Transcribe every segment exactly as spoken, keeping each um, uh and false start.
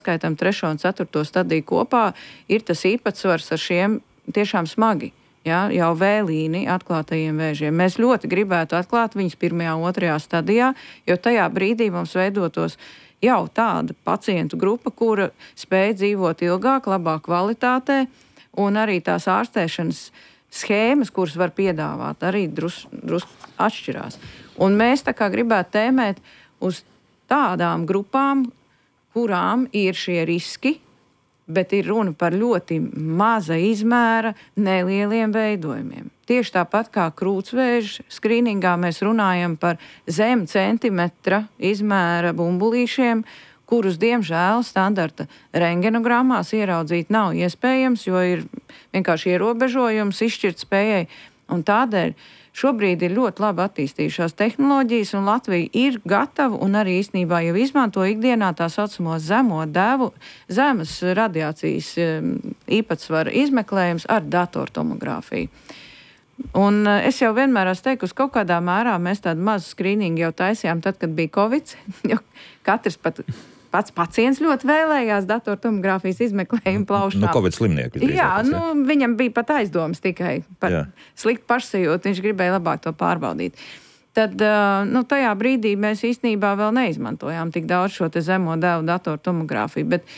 skaitam trešo un ceturto stadiju kopā, ir tas īpatsvars ar šiem tiešām smagi, ja, jau vēlīni atklātajiem vēžiem. Mēs ļoti gribētu atklāt viņus pirmajā, otrajā stadijā, jo tajā brīdī mums veidotos jau tāda pacientu grupa, kura spēj dzīvot ilgāk, labāk kvalitātē, un arī tās ārstēšanas schēmas, kuras var piedāvāt, arī drus, drus atšķirās. Un mēs tā kā gribētu tēmēt uz tādām grupām, kurām ir šie riski, bet ir runa par ļoti maza izmēra nelieliem veidojumiem. Tieši tāpat kā krūtsvēža skrīningā mēs runājam par zem centimetra izmēra bumbulīšiem, kurus, diemžēl, standarta rentgenogrammās ieraudzīt nav iespējams, jo ir vienkārši ierobežojums izšķirt spējai. Un tādēļ šobrīd ir ļoti labi attīstījušās tehnoloģijas, un Latvija ir gatava un arī īstenībā jau izmanto ikdienā tā saucamo zemo devu, zemes radiācijas īpatsvara izmeklējums ar datortomogrāfiju. Un es jau vienmēr esmu teikusi, kaut kādā mērā mēs tādu mazu skrīningu jau taisījām tad, kad bija Covid, jo katrs pat pats pacients ļoti vēlējās datortomogrāfijas izmeklējumu plaušā. Nu, Covid slimnieki. Jā, nu, viņam bija pat aizdomas tikai par Jā. sliktu pašsajūtu, viņš gribēja labāk to pārbaudīt. Tad, nu, tajā brīdī mēs īstenībā vēl neizmantojām tik daudz šo te zemo devu datortomogrāfiju, bet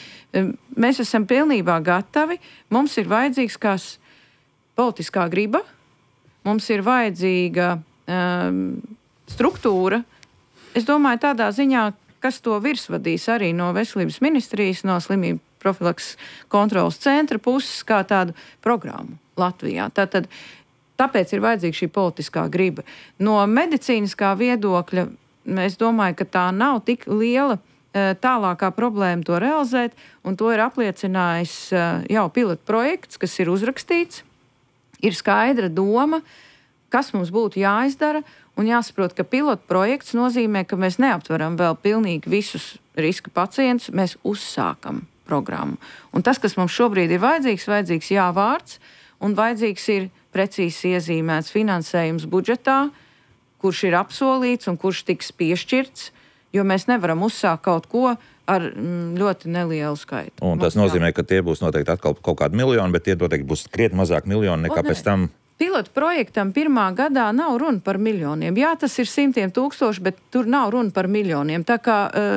mēs esam pilnībā gatavi, mums ir vajadzīgs kās politiskā griba, mums ir vajadzīga um, struktūra, es domāju tādā ziņā, kas to virsvadīs arī no Veselības ministrijas, no slimību profilakses kontrolas centra puses, kā tādu programmu Latvijā. Tātad, tāpēc ir vajadzīga šī politiskā griba. No medicīniskā viedokļa, es domāju, ka tā nav tik liela tālākā problēma to realizēt, un to ir apliecinājis jau pilotu projekts, kas ir uzrakstīts, ir skaidra doma, kas mums būtu jāizdara, un jāsaprot, ka pilotu projekts nozīmē, ka mēs neaptveram vēl pilnīgi visus riska pacientus, mēs uzsākam programmu. Un tas, kas mums šobrīd ir vajadzīgs, vajadzīgs jā vārds, un vajadzīgs ir precīzi iezīmēts finansējums budžetā, kurš ir apsolīts un kurš tiks piešķirts, jo mēs nevaram uzsākt kaut ko ar ļoti nelielu skaitu. Un tas mums nozīmē, jā. Ka tie būs noteikti atkal kaut kādi miljoni, bet tie noteikti būs krietni mazāk miljoni nekā pēc tam. Pilotu projektam pirmā gadā nav runa par miljoniem. Jā, tas ir simtiem tūkstoši, bet tur nav runa par miljoniem. Tā kā,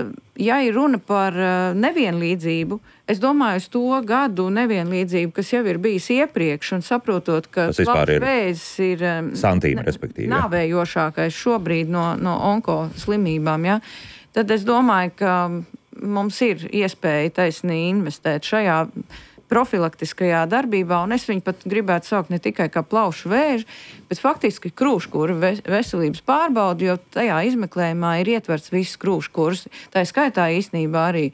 ja ir runa par nevienlīdzību, es domāju uz to gadu nevienlīdzību, kas jau ir bijis iepriekš, un saprotot, ka plaušvēzis ir santīm, respektīvi, nāvējošākais šobrīd no, no onko slimībām, ja, tad es domāju, ka mums ir iespēja taisnīgi investēt šajā profilaktiskajā darbībā, un es viņu pat gribētu saukt ne tikai kā plaušu vēžu, bet faktiski krūškura veselības pārbaudi, jo tajā izmeklējumā ir ietverts viss krūškurs. Tā skaitā īstenībā arī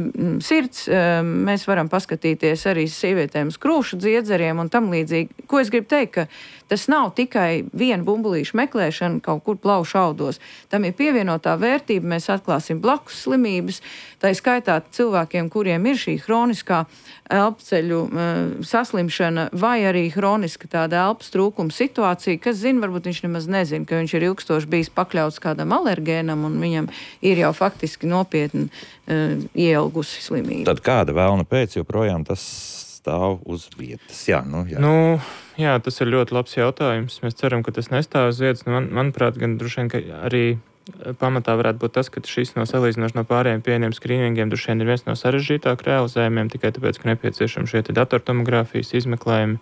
sirds, mēs varam paskatīties arī sievietēm uz krūšu dziedzeriem un tam līdzīgi. Ko es gribu teikt, ka tas nav tikai viena bumbulīša meklēšana kaut kur plaušu audos. Tam ir pievienotā vērtība, mēs atklāsim blakus slimības, tā skaitā cilvēkiem, kuriem ir šī hroniskā elpceļu saslimšana vai arī hroniska tāda elpas trūkuma situācija, kas zina, varbūt viņš nemaz nezina, ka viņš ir ilgstoši bijis pakļauts kādam alergēnam un viņam ir jau faktiski nopietni uh, ieilgusi slimība. Tad kāda vēlna pēc joprojām tas stāv uz vietas? Jā, nu, jā. Nu, jā, tas ir ļoti labs jautājums. Mēs ceram, ka tas nestāv uz vietas. Man, manuprāt, gan droši vien, ka arī pamatā varētu būt tas, ka šis no salīdzinoši no pārējiem pieejamiem skrīningiem droši vien ir viens no sarežģītāk realizējumiem, tikai tāpēc, ka nepieciešami šie datortomogrāfijas izmeklējumi.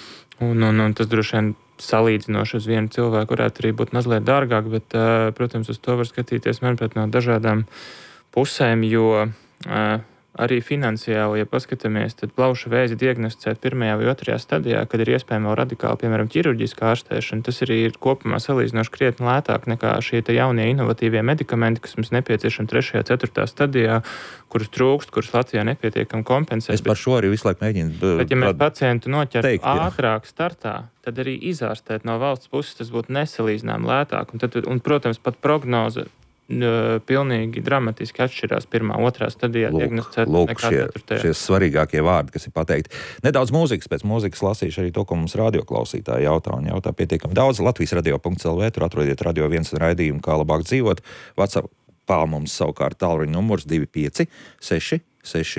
Un, un, un tas droši vien salīdzinoši uz vienu cilvēku varētu arī būt mazliet dārgāk, bet, protams, uz to var skatīties, manuprāt, no dažādām pusēm, jo arī finansiāli, ja paskatāmies, tad plaušu vēzi diagnosticēt pirmajā vai otrajā stadijā, kad ir iespējama radikāli, piemēram, ķirurģiska ārstēšana, tas arī ir kopumā salīdzinoši krietni lētāk nekā šie te jaunie inovatīvie medikamenti, kas mums nepieciešami trešajā, ceturtā stadijā, kurus trūkst, kurus Latvijā nepietiekami kompensē. Es par šo arī visu laiku mēģinu. Bet, ja mēs pacientu noķertu ātrāk startā, tad arī izārstēt no valsts puses tas būtu nesalīdzinām lētāk. Un, tad, un protams, pat prognoze pilnīgi dramatiski atšķirās pirmā, otrā stadijā diagnosticēt lūk, nekā šie, ceturtajā. Šie svarīgākie vārdi, kas ir pateikti. Nedaudz mūzikas, pēc mūzikas lasīšu arī to, ko mums radioklausītāji jautā, un jautā pietiekami daudz. Latvijas radio punkt el vē, tur atrodiet Radio viens raidījumu, kā labāk dzīvot. WhatsAppā mums savukārt tālruņa numurs divi pieci seši seši